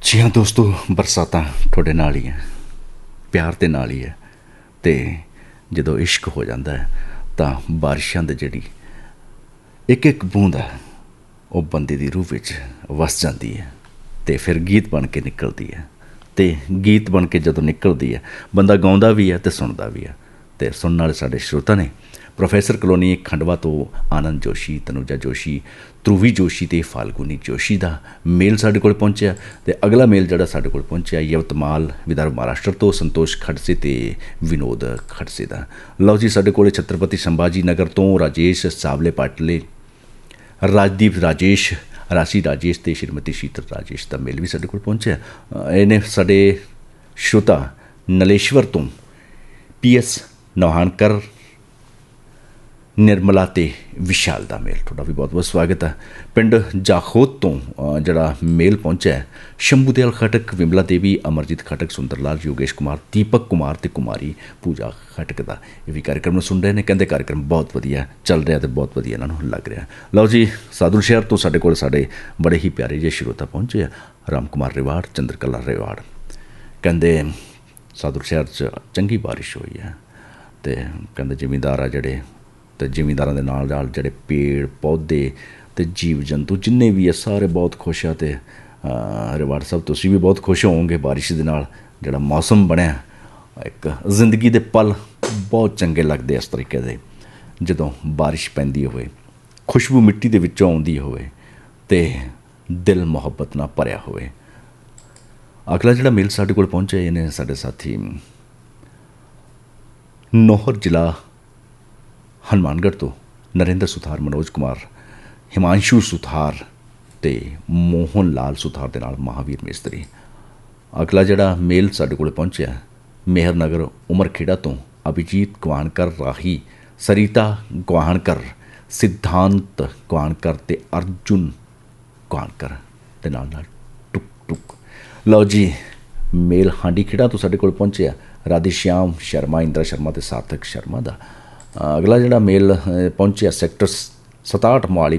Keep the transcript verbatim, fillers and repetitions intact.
ਜੀ ਹਾਂ ਦੋਸਤੋ, ਬਰਸਾਤਾਂ ਤੁਹਾਡੇ ਨਾਲ ਹੀ ਹੈ, ਪਿਆਰ ਦੇ ਨਾਲ ਹੀ ਹੈ। ਅਤੇ ਜਦੋਂ ਇਸ਼ਕ ਹੋ ਜਾਂਦਾ ਹੈ ਤਾਂ ਬਾਰਿਸ਼ਾਂ ਦੀ ਜਿਹੜੀ ਇੱਕ ਇੱਕ ਬੂੰਦ ਹੈ ਉਹ ਬੰਦੇ ਦੀ ਰੂਹ ਵਿੱਚ ਵਸ ਜਾਂਦੀ ਹੈ ਅਤੇ ਫਿਰ ਗੀਤ ਬਣ ਕੇ ਨਿਕਲਦੀ ਹੈ। ਅਤੇ ਗੀਤ ਬਣ ਕੇ ਜਦੋਂ ਨਿਕਲਦੀ ਹੈ, ਬੰਦਾ ਗਾਉਂਦਾ ਵੀ ਹੈ ਅਤੇ ਸੁਣਦਾ ਵੀ ਹੈ। ਅਤੇ ਸੁਣਨ ਵਾਲੇ ਸਾਡੇ ਸਰੋਤਾ ਨੇ ਪ੍ਰੋਫੈਸਰ ਕਲੋਨੀ ਖੰਡਵਾ ਤੋਂ ਆਨੰਦ ਜੋਸ਼ੀ, ਤਨੂਜਾ ਜੋਸ਼ੀ, ਧਰੂਵੀ ਜੋਸ਼ੀ ਅਤੇ ਫਾਲਗੁਨੀ ਜੋਸ਼ੀ ਦਾ ਮੇਲ ਸਾਡੇ ਕੋਲ ਪਹੁੰਚਿਆ। ਅਤੇ ਅਗਲਾ ਮੇਲ ਜਿਹੜਾ ਸਾਡੇ ਕੋਲ ਪਹੁੰਚਿਆ ਯਵਤਮਾਲ ਵਿਦਰਭ ਮਹਾਰਾਸ਼ਟਰ ਤੋਂ ਸੰਤੋਸ਼ ਖੜਸੇ ਅਤੇ ਵਿਨੋਦ ਖੜਸੇ ਦਾ। ਲਓ ਜੀ, ਸਾਡੇ ਕੋਲ ਛੱਤਰਪਤੀ ਸੰਭਾਜੀ ਨਗਰ ਤੋਂ ਰਾਜੇਸ਼ ਸਾਵਲੇ ਪਾਟਲੇ, ਰਾਜਦੀਪ ਰਾਜੇਸ਼, ਰਾਸ਼ੀ ਰਾਜੇਸ਼ ਅਤੇ ਸ਼੍ਰੀਮਤੀ ਸ਼ੀਤਲ ਰਾਜੇਸ਼ ਦਾ ਮੇਲ ਵੀ ਸਾਡੇ ਕੋਲ ਪਹੁੰਚਿਆ। ਇਹਨੇ ਸਾਡੇ ਸ਼ਰੋਤਾ ਨਲੇਸ਼ਵਰ ਤੋਂ ਪੀ ਐਸ ਨੌਹਾਨਕਰ, ਨਿਰਮਲਾ ਅਤੇ ਵਿਸ਼ਾਲ ਦਾ ਮੇਲ, ਤੁਹਾਡਾ ਵੀ ਬਹੁਤ ਬਹੁਤ ਸਵਾਗਤ ਹੈ। ਪਿੰਡ ਜਾਖੋਦ ਤੋਂ ਜਿਹੜਾ ਮੇਲ ਪਹੁੰਚਿਆ ਸ਼ੰਭੂ ਦਿਆਲ ਖਟਕ, ਵਿਮਲਾ ਦੇਵੀ, ਅਮਰਜੀਤ ਖਟਕ, ਸੁੰਦਰ ਲਾਲ, ਯੋਗੇਸ਼ ਕੁਮਾਰ, ਦੀਪਕ ਕੁਮਾਰ ਅਤੇ ਕੁਮਾਰੀ ਪੂਜਾ ਖਟਕ ਦਾ। ਇਹ ਵੀ ਕਾਰਿਆਕਰਮ ਨੂੰ ਸੁਣ ਰਹੇ ਨੇ, ਕਹਿੰਦੇ ਕਾਰਿਆਕਰਮ ਬਹੁਤ ਵਧੀਆ ਚੱਲ ਰਿਹਾ ਅਤੇ ਬਹੁਤ ਵਧੀਆ ਇਹਨਾਂ ਨੂੰ ਲੱਗ ਰਿਹਾ। ਲਓ ਜੀ, ਸਾਧੂ ਸ਼ਹਿਰ ਤੋਂ ਸਾਡੇ ਕੋਲ ਸਾਡੇ ਬੜੇ ਹੀ ਪਿਆਰੇ ਜਿਹੇ ਸਰੋਤਾ ਪਹੁੰਚੇ ਆ, ਰਾਮ ਕੁਮਾਰ ਰਿਵਾੜ, ਚੰਦਰਕਲਾ ਰਿਵਾੜ। ਕਹਿੰਦੇ ਸਾਧੂ ਸ਼ਹਿਰ 'ਚ ਚੰਗੀ ਬਾਰਿਸ਼ ਹੋਈ ਹੈ ਅਤੇ ਕਹਿੰਦੇ ਜ਼ਿਮੀਂਦਾਰ ਆ ਜਿਹੜੇ, ਅਤੇ ਜ਼ਿਮੀਂਦਾਰਾਂ ਦੇ ਨਾਲ ਨਾਲ ਜਿਹੜੇ ਪੇੜ ਪੌਦੇ ਅਤੇ ਜੀਵ ਜੰਤੂ ਜਿੰਨੇ ਵੀ ਆ ਸਾਰੇ ਬਹੁਤ ਖੁਸ਼ ਆ। ਅਤੇ ਰਿਵਾੜ ਸਾਹਿਬ ਤੁਸੀਂ ਵੀ ਬਹੁਤ ਖੁਸ਼ ਹੋਵੋਗੇ ਬਾਰਿਸ਼ ਦੇ ਨਾਲ, ਜਿਹੜਾ ਮੌਸਮ ਬਣਿਆ ਇੱਕ ਜ਼ਿੰਦਗੀ ਦੇ ਪਲ ਬਹੁਤ ਚੰਗੇ ਲੱਗਦੇ ਇਸ ਤਰੀਕੇ ਦੇ, ਜਦੋਂ ਬਾਰਿਸ਼ ਪੈਂਦੀ ਹੋਵੇ, ਖੁਸ਼ਬੂ ਮਿੱਟੀ ਦੇ ਵਿੱਚੋਂ ਆਉਂਦੀ ਹੋਵੇ ਅਤੇ ਦਿਲ ਮੁਹੱਬਤ ਨਾਲ ਭਰਿਆ ਹੋਵੇ। ਅਗਲਾ ਜਿਹੜਾ ਮੇਲ ਸਾਡੇ ਕੋਲ ਪਹੁੰਚਿਆ ਇਹਨੇ ਸਾਡੇ ਸਾਥੀ ਨੌਹਰ ਜ਼ਿਲ੍ਹਾ ਹਨੂੰਮਾਨਗੜ੍ਹ ਤੋਂ ਨਰਿੰਦਰ ਸੁਥਾਰ, ਮਨੋਜ ਕੁਮਾਰ, ਹਿਮਾਂਸ਼ੂ ਸੁਥਾਰ ਅਤੇ ਮੋਹਨ ਲਾਲ ਸੁਥਾਰ ਦੇ ਨਾਲ ਮਹਾਵੀਰ ਮਿਸਤਰੀ। ਅਗਲਾ ਜਿਹੜਾ ਮੇਲ ਸਾਡੇ ਕੋਲ ਪਹੁੰਚਿਆ ਮੇਹਰ ਨਗਰ ਉਮਰਖੇੜਾ ਤੋਂ ਅਭਿਜੀਤ ਗਵਾਨਕਰ, ਰਾਹੀ, ਸਰੀਤਾ ਗਵਾਨਕਰ, ਸਿਧਾਂਤ ਗਵਾਨਕਰ ਅਤੇ ਅਰਜੁਨ ਗਵਾਨਕਰ ਦੇ ਨਾਲ ਨਾਲ ਟੁਕ ਟੁਕ। ਲਓ ਜੀ, ਮੇਲ ਹਾਂਡੀ ਖੇੜਾ ਤੋਂ ਸਾਡੇ ਕੋਲ ਪਹੁੰਚਿਆ ਰਾਧੇ ਸ਼ਿਆਮ ਸ਼ਰਮਾ, ਇੰਦਰਾ ਸ਼ਰਮਾ ਅਤੇ ਸਾਰਥਕ ਸ਼ਰਮਾ ਦਾ। ਅਗਲਾ ਜਿਹੜਾ ਮੇਲ ਪਹੁੰਚਿਆ ਸੈਕਟਰ ਸਤਾਹਠ ਮੋਹਾਲੀ